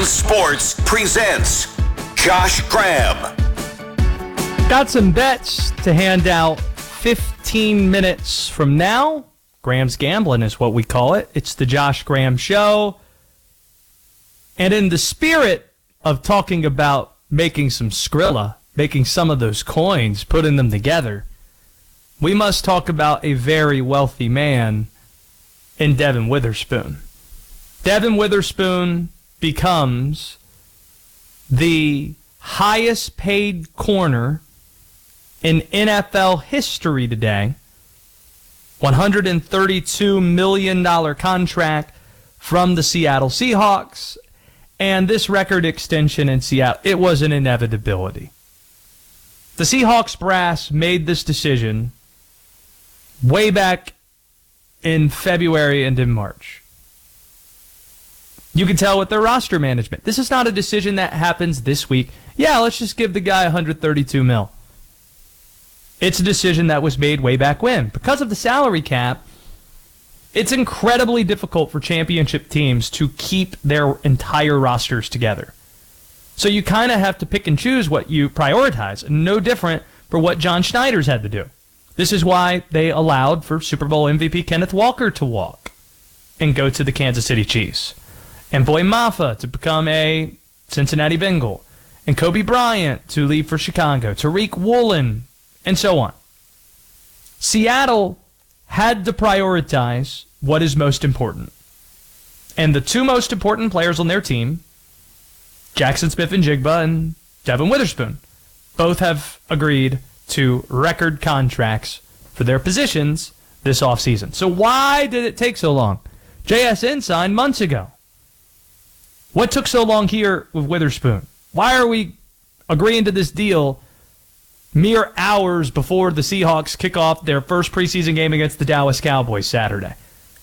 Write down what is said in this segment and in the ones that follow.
Sports presents Josh Graham. Got some bets to hand out 15 minutes from now. Graham's Gambling is what we call it. It's the Josh Graham Show. And in the spirit of talking about making some Skrilla, making some of those coins, putting them together, we must talk about a very wealthy man in Devon Witherspoon. Devon Witherspoon becomes the highest paid corner in NFL history today. $132 million contract from the Seattle Seahawks. And this record extension in Seattle, it was an inevitability. The Seahawks brass made this decision way back in February and in March. You can tell with their roster management. This is not a decision that happens this week. Yeah, let's just give the guy $132 million. It's a decision that was made way back when. Because of the salary cap, it's incredibly difficult for championship teams to keep their entire rosters together. So you kind of have to pick and choose what you prioritize. No different for what John Schneider's had to do. This is why they allowed for Super Bowl MVP Kenneth Walker to walk and go to the Kansas City Chiefs. And Boy Maffa to become a Cincinnati Bengal. And Kobe Bryant to leave for Chicago. Tariq Woolen, and so on. Seattle had to prioritize what is most important. And the two most important players on their team, Jaxon Smith-Njigba and Devon Witherspoon, both have agreed to record contracts for their positions this offseason. So why did it take so long? JSN signed months ago. What took so long here with Witherspoon? Why are we agreeing to this deal mere hours before the Seahawks kick off their first preseason game against the Dallas Cowboys Saturday?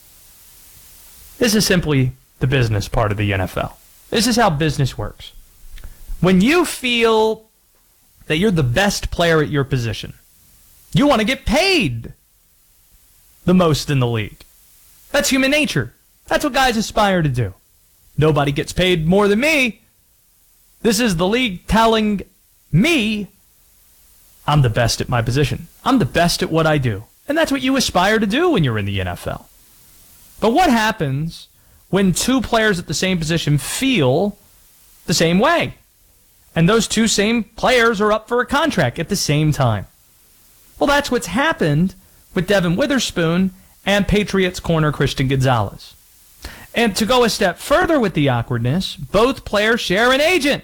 This is simply the business part of the NFL. This is how business works. When you feel that you're the best player at your position, you want to get paid the most in the league. That's human nature. That's what guys aspire to do. Nobody gets paid more than me. This is the league telling me I'm the best at my position. I'm the best at what I do. And that's what you aspire to do when you're in the NFL. But what happens when two players at the same position feel the same way? And those two same players are up for a contract at the same time. Well, that's what's happened with Devon Witherspoon and Patriots corner Christian Gonzalez. And to go a step further with the awkwardness, both players share an agent.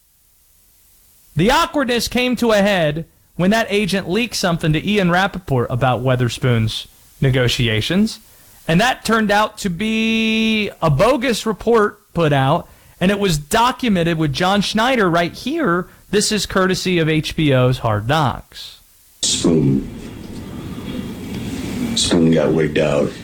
The awkwardness came to a head when that agent leaked something to Ian Rappaport about Witherspoon's negotiations. And that turned out to be a bogus report put out, and it was documented with John Schneider right here. This is courtesy of HBO's Hard Knocks. Spoon got wigged out.